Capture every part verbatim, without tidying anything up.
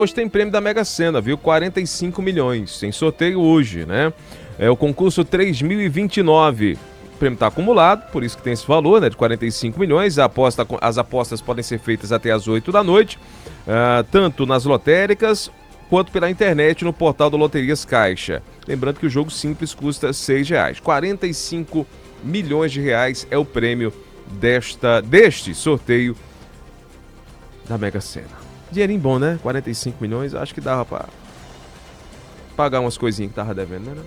Hoje tem prêmio da Mega Sena, viu? quarenta e cinco milhões. Tem sorteio hoje, né? É o concurso três mil e vinte e nove. O prêmio está acumulado, por isso que tem esse valor, né? De quarenta e cinco milhões. A aposta, as apostas podem ser feitas até as oito da noite, uh, tanto nas lotéricas quanto pela internet no portal do Loterias Caixa. Lembrando que o jogo simples custa seis reais. quarenta e cinco milhões de reais é o prêmio desta, deste sorteio da Mega Sena. Dinheirinho bom, né? quarenta e cinco milhões, acho que dava pra pagar umas coisinhas que tava devendo, né?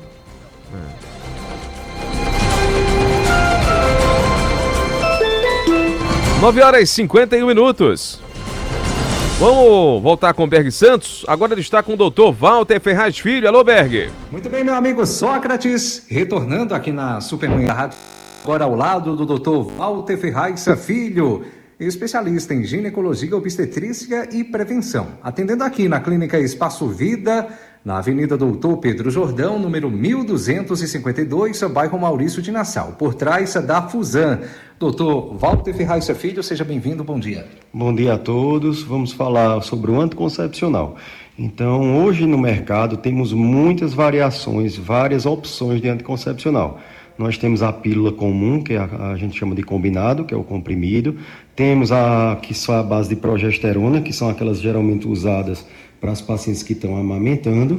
É. nove horas e cinquenta e um minutos. Vamos voltar com o Berg Santos. Agora ele está com o doutor Walter Ferraz Filho. Alô, Berg. Muito bem, meu amigo Sócrates, retornando aqui na Supermanhã da Rádio, agora ao lado do doutor Walter Ferraz Filho, especialista em ginecologia, obstetrícia e prevenção. Atendendo aqui na Clínica Espaço Vida, na Avenida Doutor Pedro Jordão, número mil duzentos e cinquenta e dois, bairro Maurício de Nassau, por trás da Fusan. doutor Walter Ferraz Filho, seja bem-vindo, bom dia. Bom dia a todos. Vamos falar sobre o anticoncepcional. Então, hoje no mercado temos muitas variações, várias opções de anticoncepcional. Nós temos a pílula comum, que a, a gente chama de combinado, que é o comprimido. Temos a que são a base de progesterona, que são aquelas geralmente usadas para as pacientes que estão amamentando.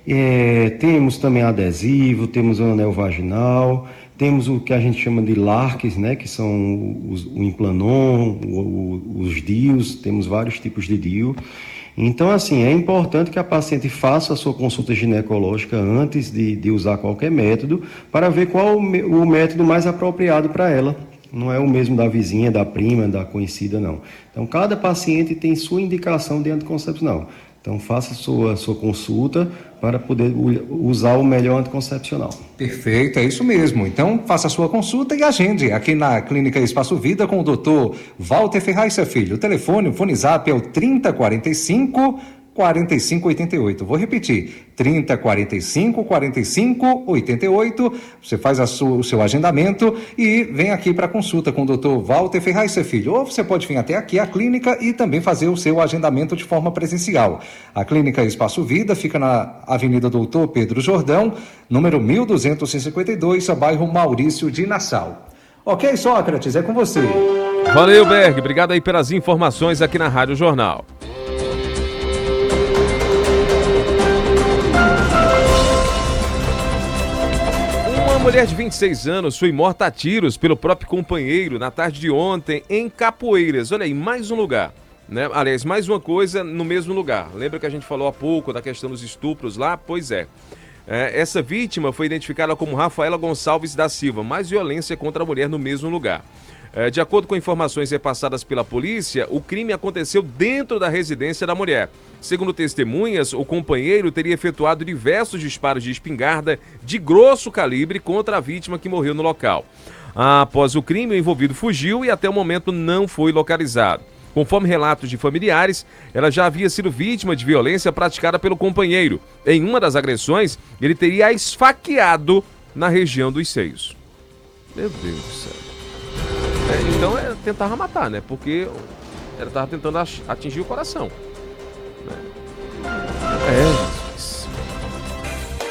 É, temos também adesivo, temos o anel vaginal, temos o que a gente chama de L A R Cs, né, que são os, o Implanon, o, o, os D I Us, temos vários tipos de D I U. Então, assim, é importante que a paciente faça a sua consulta ginecológica antes de, de usar qualquer método, para ver qual o método mais apropriado para ela. Não é o mesmo da vizinha, da prima, da conhecida, não. Então, cada paciente tem sua indicação de anticoncepcional. Então, faça a sua, sua consulta para poder usar o melhor anticoncepcional. Perfeito, é isso mesmo. Então, faça a sua consulta e agende aqui na Clínica Espaço Vida com o doutor Walter Ferraz Filho. O telefone, o fone zap é o trinta, quarenta e cinco, quarenta e cinco, oitenta e oito. Vou repetir, trinta, quarenta e cinco, quarenta e cinco, oitenta e oito. Você faz a sua, o seu agendamento e vem aqui para consulta com o doutor Walter Ferraz Filho. Ou você pode vir até aqui à clínica e também fazer o seu agendamento de forma presencial. A Clínica Espaço Vida fica na Avenida Doutor Pedro Jordão, número mil duzentos e cinquenta e dois, bairro Maurício de Nassau. Ok, Sócrates, é com você. Valeu, Berg. Obrigado aí pelas informações aqui na Rádio Jornal. Uma mulher de vinte e seis anos foi morta a tiros pelo próprio companheiro na tarde de ontem em Capoeiras. Olha aí, mais um lugar, né? Aliás, mais uma coisa no mesmo lugar. Lembra que a gente falou há pouco da questão dos estupros lá? Pois é. É, essa vítima foi identificada como Rafaela Gonçalves da Silva. Mais violência contra a mulher no mesmo lugar. É, de acordo com informações repassadas pela polícia, o crime aconteceu dentro da residência da mulher. Segundo testemunhas, o companheiro teria efetuado diversos disparos de espingarda de grosso calibre contra a vítima que morreu no local. Após o crime, o envolvido fugiu e até o momento não foi localizado. Conforme relatos de familiares, ela já havia sido vítima de violência praticada pelo companheiro. Em uma das agressões, ele teria a esfaqueado na região dos seios. Meu Deus do céu. É, então ela tentava matar, né? Porque ela estava tentando atingir o coração. É.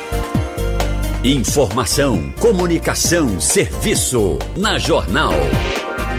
Informação, comunicação, serviço na Jornal.